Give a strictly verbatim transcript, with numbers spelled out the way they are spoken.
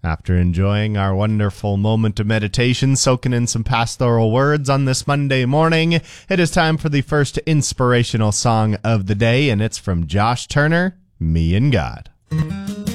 After enjoying our wonderful moment of meditation, soaking in some pastoral words on this Monday morning, it is time for the first inspirational song of the day, and it's from Josh Turner, Me and God.